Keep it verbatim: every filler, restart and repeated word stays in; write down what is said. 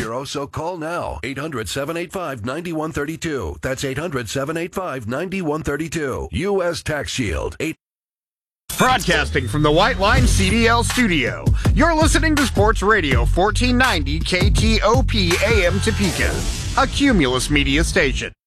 Bureau, so call now. eight hundred, seven eight five, nine one three two. That's eight hundred, seven eight five, nine one three two. U S Tax Shield. eight Broadcasting from the White Line C D L studio, you're listening to Sports Radio fourteen ninety K T O P A M Topeka, a Cumulus Media station.